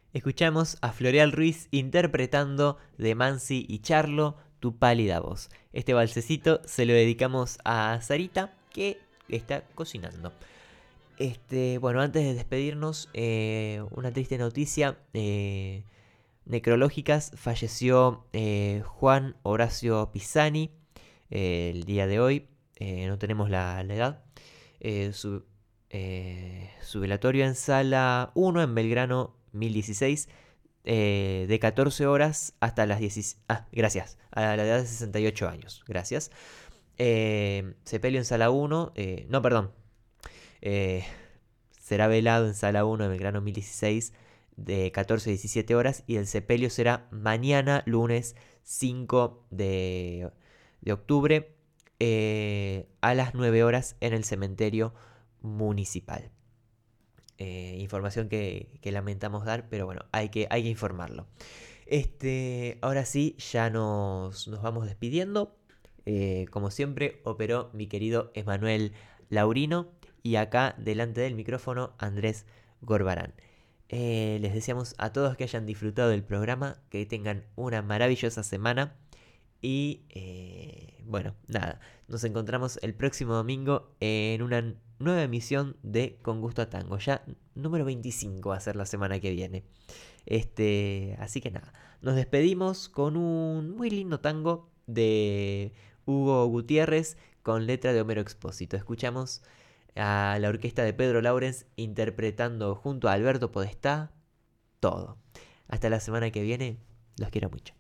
Escuchamos a Floreal Ruiz interpretando de Mansi y Charlo, Tu pálida voz. Este balsecito se lo dedicamos a Sarita, que está cocinando. Bueno, antes de despedirnos, una triste noticia. Necrológicas, falleció Juan Horacio Pisani el día de hoy. No tenemos la edad. Eh, su, su velatorio en sala 1 en Belgrano 1016, de 14 horas hasta las 16. Ah, gracias. A la edad de 68 años. Gracias. Sepelio en sala 1. No, perdón. Eh, Será velado en sala 1 de Belgrano 1016 de 14 a 17 horas. Y el sepelio será mañana, lunes 5 de octubre, a las 9 horas en el cementerio municipal. Información que lamentamos dar, pero bueno, hay que informarlo. Ahora sí, ya nos vamos despidiendo. Como siempre, operó mi querido Emanuel Laurino. Y acá, delante del micrófono, Andrés Gorbarán. Les deseamos a todos que hayan disfrutado del programa, que tengan una maravillosa semana. Y bueno, nada, nos encontramos el próximo domingo en una nueva emisión de Con Gusto a Tango. Ya número 25 va a ser la semana que viene. Así que nada, nos despedimos con un muy lindo tango de Hugo Gutiérrez con letra de Homero Expósito. Escuchamos a la orquesta de Pedro Laurens interpretando junto a Alberto Podestá todo. Hasta la semana que viene, los quiero mucho.